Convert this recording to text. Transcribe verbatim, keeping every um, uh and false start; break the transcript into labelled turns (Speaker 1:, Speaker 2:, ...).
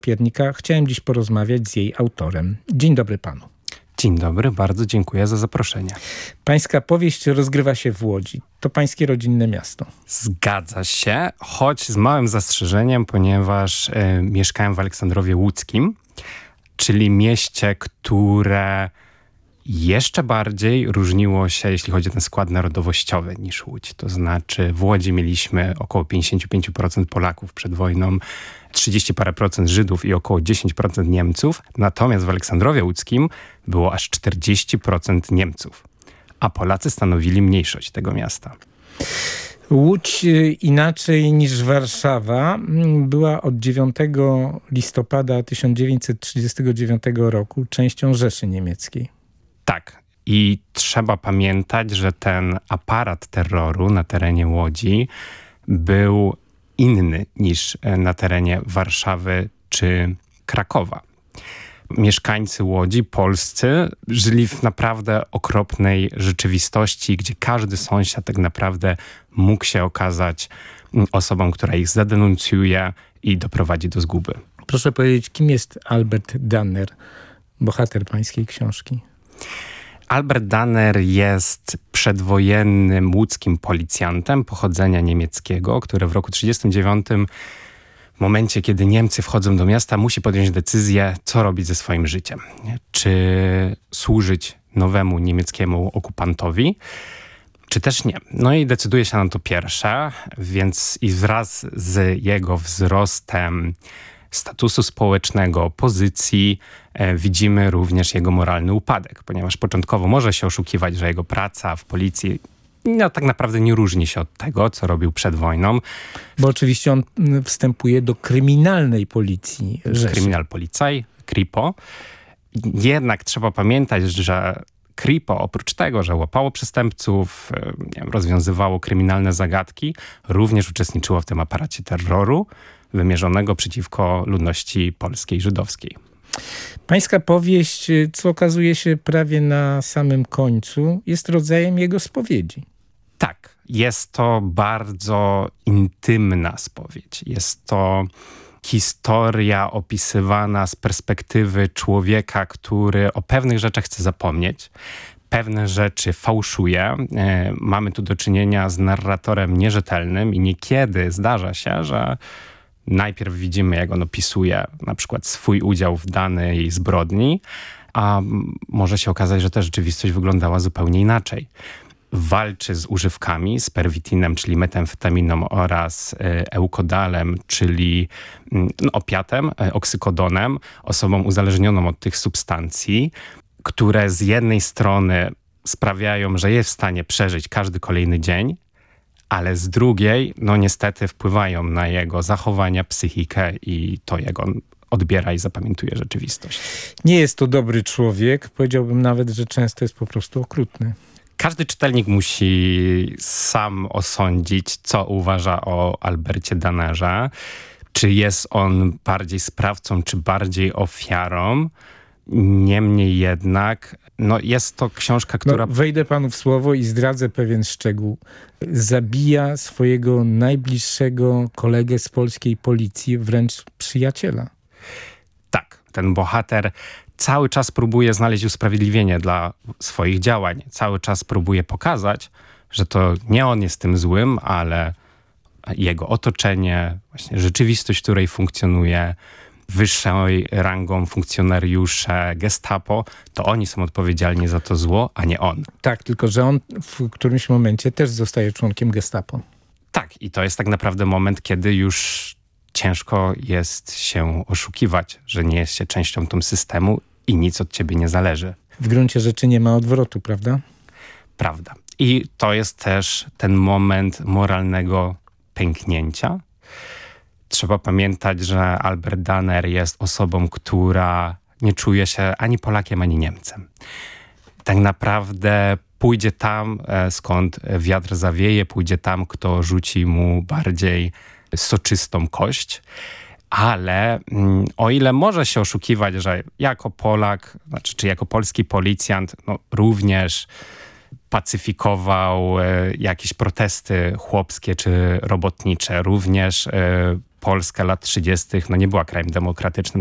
Speaker 1: Piernika. Chciałem dziś porozmawiać z jej autorem. Dzień dobry panu.
Speaker 2: Dzień dobry, bardzo dziękuję za zaproszenie.
Speaker 1: Pańska powieść rozgrywa się w Łodzi. To pańskie rodzinne miasto.
Speaker 2: Zgadza się, choć z małym zastrzeżeniem, ponieważ y, mieszkałem w Aleksandrowie Łódzkim, czyli mieście, które jeszcze bardziej różniło się, jeśli chodzi o ten skład narodowościowy niż Łódź. To znaczy w Łodzi mieliśmy około pięćdziesiąt pięć procent Polaków przed wojną, trzydzieści parę procent Żydów i około dziesięć procent Niemców. Natomiast w Aleksandrowie Łódzkim było aż czterdzieści procent Niemców, a Polacy stanowili mniejszość tego miasta.
Speaker 1: Łódź inaczej niż Warszawa była od dziewiątego listopada tysiąc dziewięćset trzydziestego dziewiątego roku częścią Rzeszy Niemieckiej.
Speaker 2: Tak. I trzeba pamiętać, że ten aparat terroru na terenie Łodzi był inny niż na terenie Warszawy czy Krakowa. Mieszkańcy Łodzi, polscy, żyli w naprawdę okropnej rzeczywistości, gdzie każdy sąsiad tak naprawdę mógł się okazać osobą, która ich zadenuncjuje i doprowadzi do zguby.
Speaker 1: Proszę powiedzieć, kim jest Albert Danner, bohater pańskiej książki?
Speaker 2: Albert Danner jest przedwojennym łódzkim policjantem pochodzenia niemieckiego, który w roku tysiąc dziewięćset trzydziestym dziewiątym, w momencie kiedy Niemcy wchodzą do miasta, musi podjąć decyzję, co robić ze swoim życiem. Czy służyć nowemu niemieckiemu okupantowi, czy też nie. No i decyduje się na to pierwsze, więc i wraz z jego wzrostem statusu społecznego, pozycji, e, widzimy również jego moralny upadek, ponieważ początkowo może się oszukiwać, że jego praca w policji no, tak naprawdę nie różni się od tego, co robił przed wojną.
Speaker 1: Bo oczywiście on wstępuje do kryminalnej policji Rzeszy.
Speaker 2: Kriminalpolizei, Kripo. Jednak trzeba pamiętać, że Kripo oprócz tego, że łapało przestępców, nie wiem, rozwiązywało kryminalne zagadki, również uczestniczyło w tym aparacie terroru wymierzonego przeciwko ludności polskiej, żydowskiej.
Speaker 1: Pańska powieść, co okazuje się prawie na samym końcu, jest rodzajem jego spowiedzi.
Speaker 2: Tak, jest to bardzo intymna spowiedź. Jest to historia opisywana z perspektywy człowieka, który o pewnych rzeczach chce zapomnieć, pewne rzeczy fałszuje. Mamy tu do czynienia z narratorem nierzetelnym i niekiedy zdarza się, że najpierw widzimy, jak on opisuje na przykład swój udział w danej zbrodni, a może się okazać, że ta rzeczywistość wyglądała zupełnie inaczej. Walczy z używkami, z perwitinem, czyli metamfetaminą oraz eukodalem, czyli no, opiatem, oksykodonem, osobą uzależnioną od tych substancji, które z jednej strony sprawiają, że jest w stanie przeżyć każdy kolejny dzień, ale z drugiej, no niestety wpływają na jego zachowania, psychikę i to, jak on odbiera i zapamiętuje rzeczywistość.
Speaker 1: Nie jest to dobry człowiek, powiedziałbym nawet, że często jest po prostu okrutny.
Speaker 2: Każdy czytelnik musi sam osądzić, co uważa o Albercie Dannerze. Czy jest on bardziej sprawcą, czy bardziej ofiarą. Niemniej jednak, no jest to książka, która...
Speaker 1: No, wejdę panu w słowo i zdradzę pewien szczegół. Zabija swojego najbliższego kolegę z polskiej policji, wręcz przyjaciela.
Speaker 2: Tak, ten bohater cały czas próbuje znaleźć usprawiedliwienie dla swoich działań. Cały czas próbuje pokazać, że to nie on jest tym złym, ale jego otoczenie, właśnie rzeczywistość, w której funkcjonuje, wyższą rangą funkcjonariusze Gestapo, to oni są odpowiedzialni za to zło, a nie on.
Speaker 1: Tak, tylko że on w którymś momencie też zostaje członkiem Gestapo.
Speaker 2: Tak, i to jest tak naprawdę moment, kiedy już ciężko jest się oszukiwać, że nie jest się częścią tego systemu i nic od ciebie nie zależy.
Speaker 1: W gruncie rzeczy nie ma odwrotu, prawda?
Speaker 2: Prawda. I to jest też ten moment moralnego pęknięcia. Trzeba pamiętać, że Albert Danner jest osobą, która nie czuje się ani Polakiem, ani Niemcem. Tak naprawdę pójdzie tam, skąd wiatr zawieje, pójdzie tam, kto rzuci mu bardziej soczystą kość. Ale mm, o ile może się oszukiwać, że jako Polak, znaczy czy jako polski policjant, no, również pacyfikował e, jakieś protesty chłopskie czy robotnicze, również e, Polska lat trzydziestych no nie była krajem demokratycznym.